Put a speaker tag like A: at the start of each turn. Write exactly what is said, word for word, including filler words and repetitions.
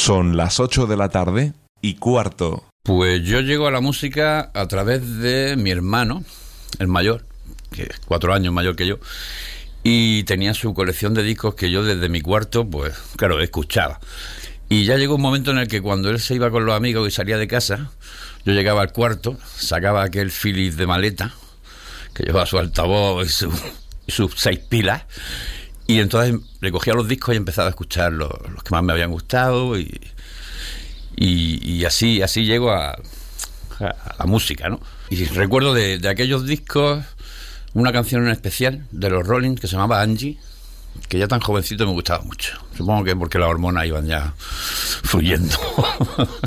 A: Son las ocho de la tarde y cuarto.
B: Pues yo llego a la música a través de mi hermano, el mayor, que es cuatro años mayor que yo, y tenía su colección de discos que yo desde mi cuarto, pues claro, escuchaba. Y ya llegó un momento en el que cuando él se iba con los amigos y salía de casa, yo llegaba al cuarto, sacaba aquel Philips de maleta, que llevaba su altavoz y, su, y sus seis pilas, y entonces recogía los discos y empezaba a escuchar los, los que más me habían gustado, y, y, y así, así llego a, a la música, ¿no? Y recuerdo de, de aquellos discos una canción en especial de los Rolling que se llamaba Angie, que ya tan jovencito me gustaba mucho. Supongo que porque las hormonas iban ya fluyendo.